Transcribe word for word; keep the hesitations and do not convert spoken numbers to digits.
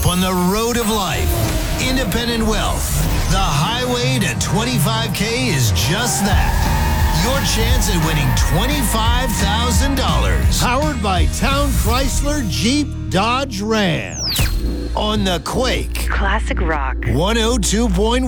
on the road of life. Independent Wealth. The highway to twenty-five K is just that. Your chance at winning twenty-five thousand dollars. Powered by Town Chrysler Jeep Dodge Ram. On the Quake. Classic rock. one oh two point one.